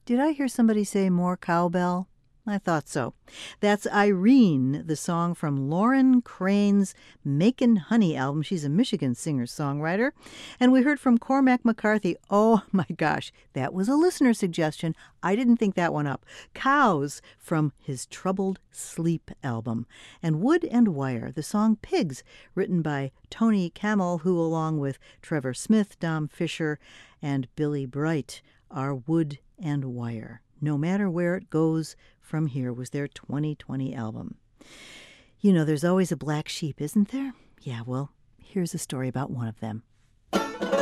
Did I hear somebody say more cowbell? I thought so. That's Irene, the song from Lauren Crane's Makin' Honey album. She's a Michigan singer-songwriter. And we heard from Cormac McCarthy. Oh, my gosh, that was a listener suggestion. I didn't think that one up. Cows from his Troubled Sleep album. And Wood and Wire, the song Pigs, written by Tony Camel, who, along with Trevor Smith, Dom Fisher, and Billy Bright, are Wood and Wire. No Matter Where It Goes From Here was their 2020 album. You know, there's always a black sheep, isn't there? Yeah, well, here's a story about one of them.